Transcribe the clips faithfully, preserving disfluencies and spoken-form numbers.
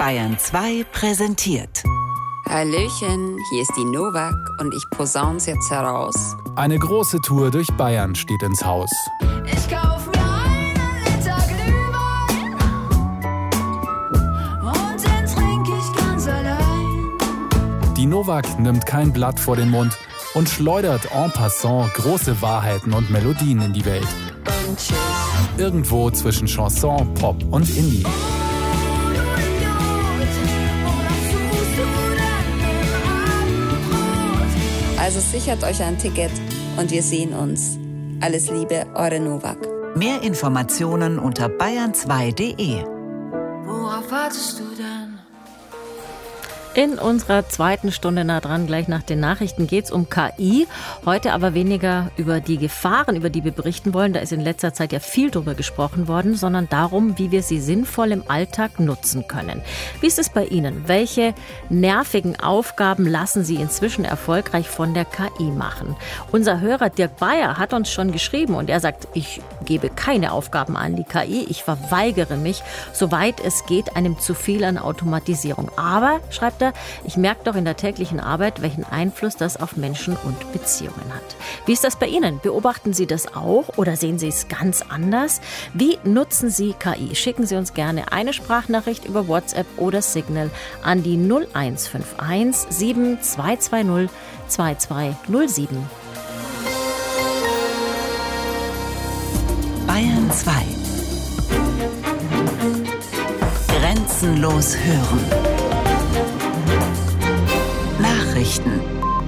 Bayern zwei präsentiert. Hallöchen, hier ist die Novak und ich posaun's jetzt heraus. Eine große Tour durch Bayern steht ins Haus. Ich kauf mir einen Liter Glühwein und den trink ich ganz allein. Die Novak nimmt kein Blatt vor den Mund und schleudert en passant große Wahrheiten und Melodien in die Welt. Und tschüss. Irgendwo zwischen Chanson, Pop und Indie. Also sichert euch ein Ticket und wir sehen uns. Alles Liebe, eure Novak. Mehr Informationen unter bayern zwei punkt de. Worauf wartest du denn? In unserer zweiten Stunde nah dran, gleich nach den Nachrichten, geht es um K I. Heute aber weniger über die Gefahren, über die wir berichten wollen. Da ist in letzter Zeit ja viel drüber gesprochen worden, sondern darum, wie wir sie sinnvoll im Alltag nutzen können. Wie ist es bei Ihnen? Welche nervigen Aufgaben lassen Sie inzwischen erfolgreich von der K I machen? Unser Hörer Dirk Bayer hat uns schon geschrieben und er sagt, ich gebe keine Aufgaben an die K I. Ich verweigere mich, soweit es geht, einem zu viel an Automatisierung. Aber, schreibt er, ich merke doch in der täglichen Arbeit, welchen Einfluss das auf Menschen und Beziehungen hat. Wie ist das bei Ihnen? Beobachten Sie das auch oder sehen Sie es ganz anders? Wie nutzen Sie K I? Schicken Sie uns gerne eine Sprachnachricht über WhatsApp oder Signal an die null eins fünf eins sieben zwei zwei null zwei zwei null sieben. Bayern zwei. Grenzenlos hören. Nachrichten.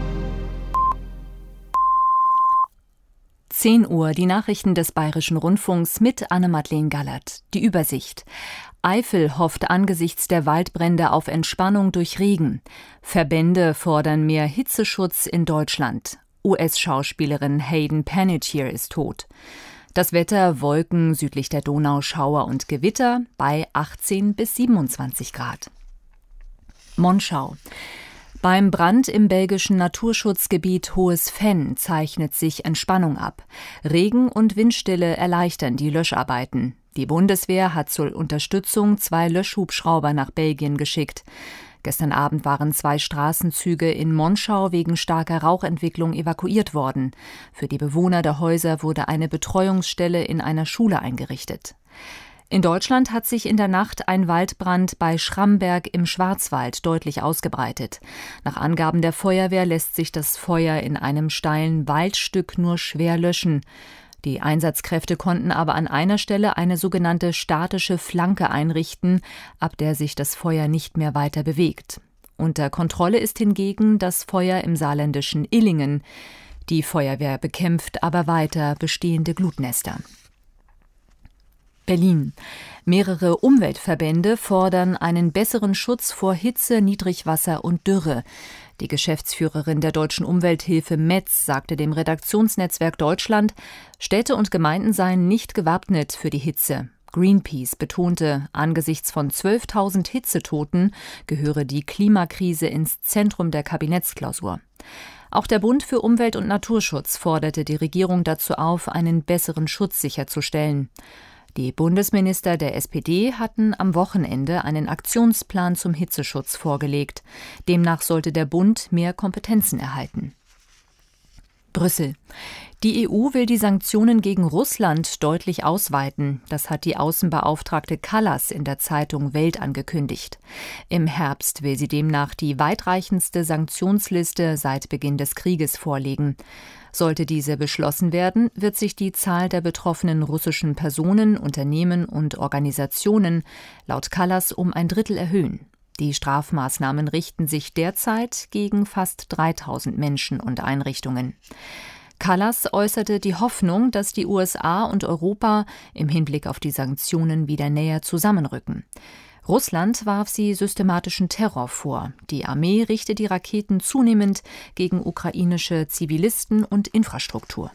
zehn Uhr, die Nachrichten des Bayerischen Rundfunks mit Anne-Madeleine Gallert. Die Übersicht. Eifel hofft angesichts der Waldbrände auf Entspannung durch Regen. Verbände fordern mehr Hitzeschutz in Deutschland. U S-Schauspielerin Hayden Panettiere ist tot. Das Wetter: Wolken, südlich der Donau Schauer und Gewitter bei achtzehn bis siebenundzwanzig Grad. Monschau. Beim Brand im belgischen Naturschutzgebiet Hohes Venn zeichnet sich Entspannung ab. Regen und Windstille erleichtern die Löscharbeiten. Die Bundeswehr hat zur Unterstützung zwei Löschhubschrauber nach Belgien geschickt. Gestern Abend waren zwei Straßenzüge in Monschau wegen starker Rauchentwicklung evakuiert worden. Für die Bewohner der Häuser wurde eine Betreuungsstelle in einer Schule eingerichtet. In Deutschland hat sich in der Nacht ein Waldbrand bei Schramberg im Schwarzwald deutlich ausgebreitet. Nach Angaben der Feuerwehr lässt sich das Feuer in einem steilen Waldstück nur schwer löschen. Die Einsatzkräfte konnten aber an einer Stelle eine sogenannte statische Flanke einrichten, ab der sich das Feuer nicht mehr weiter bewegt. Unter Kontrolle ist hingegen das Feuer im saarländischen Illingen. Die Feuerwehr bekämpft aber weiter bestehende Glutnester. Berlin. Mehrere Umweltverbände fordern einen besseren Schutz vor Hitze, Niedrigwasser und Dürre. Die Geschäftsführerin der Deutschen Umwelthilfe Metz sagte dem Redaktionsnetzwerk Deutschland, Städte und Gemeinden seien nicht gewappnet für die Hitze. Greenpeace betonte, angesichts von zwölftausend Hitzetoten gehöre die Klimakrise ins Zentrum der Kabinettsklausur. Auch der Bund für Umwelt und Naturschutz forderte die Regierung dazu auf, einen besseren Schutz sicherzustellen. Die Bundesminister der S P D hatten am Wochenende einen Aktionsplan zum Hitzeschutz vorgelegt. Demnach sollte der Bund mehr Kompetenzen erhalten. Brüssel. Die E U will die Sanktionen gegen Russland deutlich ausweiten. Das hat die Außenbeauftragte Kallas in der Zeitung Welt angekündigt. Im Herbst will sie demnach die weitreichendste Sanktionsliste seit Beginn des Krieges vorlegen. Sollte diese beschlossen werden, wird sich die Zahl der betroffenen russischen Personen, Unternehmen und Organisationen laut Kallas um ein Drittel erhöhen. Die Strafmaßnahmen richten sich derzeit gegen fast dreitausend Menschen und Einrichtungen. Kallas äußerte die Hoffnung, dass die U S A und Europa im Hinblick auf die Sanktionen wieder näher zusammenrücken. Russland warf sie systematischen Terror vor. Die Armee richte die Raketen zunehmend gegen ukrainische Zivilisten und Infrastruktur.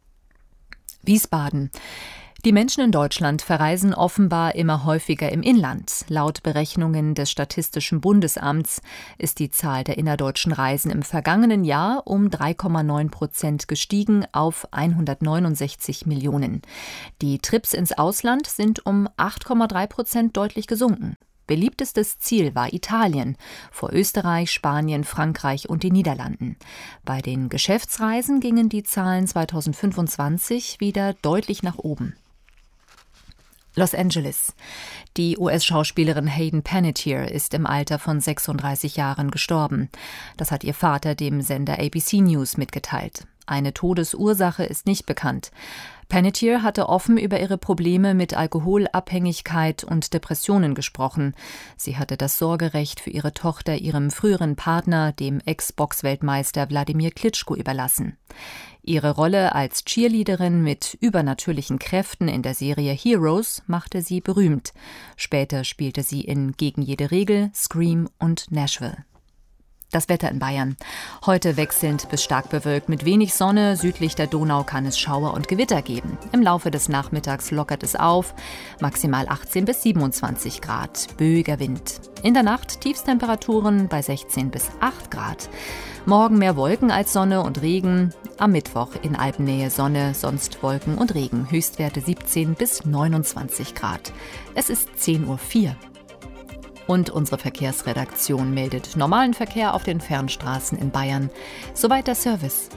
Wiesbaden. Die Menschen in Deutschland verreisen offenbar immer häufiger im Inland. Laut Berechnungen des Statistischen Bundesamts ist die Zahl der innerdeutschen Reisen im vergangenen Jahr um drei Komma neun Prozent gestiegen auf hundertneunundsechzig Millionen. Die Trips ins Ausland sind um acht Komma drei Prozent deutlich gesunken. Beliebtestes Ziel war Italien, vor Österreich, Spanien, Frankreich und den Niederlanden. Bei den Geschäftsreisen gingen die Zahlen zweitausendfünfundzwanzig wieder deutlich nach oben. Los Angeles. Die U S-Schauspielerin Hayden Panettiere ist im Alter von sechsunddreißig Jahren gestorben. Das hat ihr Vater dem Sender A B C News mitgeteilt. Eine Todesursache ist nicht bekannt. Panettiere hatte offen über ihre Probleme mit Alkoholabhängigkeit und Depressionen gesprochen. Sie hatte das Sorgerecht für ihre Tochter ihrem früheren Partner, dem Ex-Boxweltmeister Wladimir Klitschko, überlassen. Ihre Rolle als Cheerleaderin mit übernatürlichen Kräften in der Serie Heroes machte sie berühmt. Später spielte sie in Gegen jede Regel, Scream und Nashville. Das Wetter in Bayern. Heute wechselnd bis stark bewölkt mit wenig Sonne. Südlich der Donau kann es Schauer und Gewitter geben. Im Laufe des Nachmittags lockert es auf. Maximal achtzehn bis siebenundzwanzig Grad. Böiger Wind. In der Nacht Tiefstemperaturen bei sechzehn bis acht Grad. Morgen mehr Wolken als Sonne und Regen. Am Mittwoch in Alpennähe Sonne, sonst Wolken und Regen. Höchstwerte siebzehn bis neunundzwanzig Grad. Es ist zehn Uhr vier. Und unsere Verkehrsredaktion meldet normalen Verkehr auf den Fernstraßen in Bayern. Soweit der Service.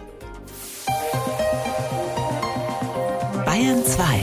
Bayern zwei.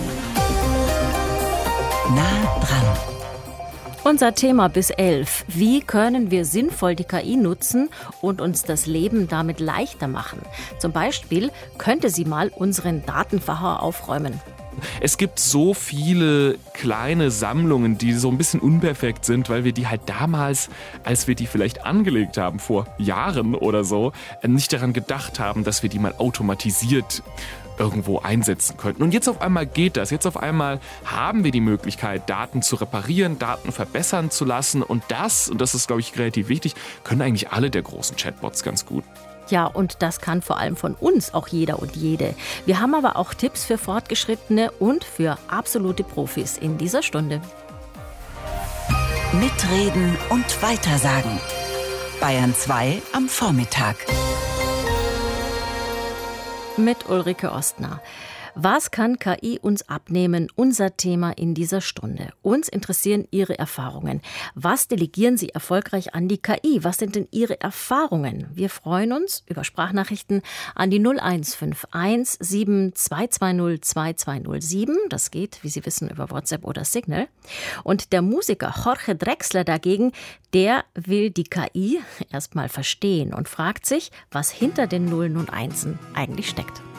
Nah dran. Unser Thema bis elf. Wie können wir sinnvoll die K I nutzen und uns das Leben damit leichter machen? Zum Beispiel könnte sie mal unseren Datenverhau aufräumen. Es gibt so viele kleine Sammlungen, die so ein bisschen unperfekt sind, weil wir die halt damals, als wir die vielleicht angelegt haben, vor Jahren oder so, nicht daran gedacht haben, dass wir die mal automatisiert irgendwo einsetzen könnten. Und jetzt auf einmal geht das. Jetzt auf einmal haben wir die Möglichkeit, Daten zu reparieren, Daten verbessern zu lassen. Und das, und das ist, glaube ich, relativ wichtig, können eigentlich alle der großen Chatbots ganz gut. Ja, und das kann vor allem von uns auch jeder und jede. Wir haben aber auch Tipps für Fortgeschrittene und für absolute Profis in dieser Stunde. Mitreden und weitersagen. Bayern zwei am Vormittag. Mit Ulrike Ostner. Was kann K I uns abnehmen? Unser Thema in dieser Stunde. Uns interessieren Ihre Erfahrungen. Was delegieren Sie erfolgreich an die K I? Was sind denn Ihre Erfahrungen? Wir freuen uns über Sprachnachrichten an die null eins fünf eins sieben zwei zwei null zwei zwei null sieben. Das geht, wie Sie wissen, über WhatsApp oder Signal. Und der Musiker Jorge Drexler dagegen, der will die K I erstmal verstehen und fragt sich, was hinter den Nullen und Einsen eigentlich steckt.